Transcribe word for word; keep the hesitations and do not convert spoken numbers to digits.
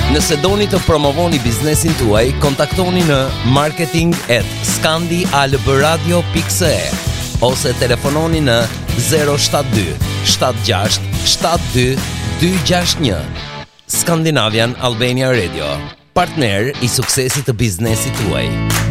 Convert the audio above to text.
Nëse doni të promovoni biznesin tuaj, kontaktoni në marketing at scandialbradio dot c e ose telefononi në zero shtat dy shtat gjasht shtat dy dy gjasht një. Scandinavian Albania Radio, partner i suksesit të biznesit tuaj.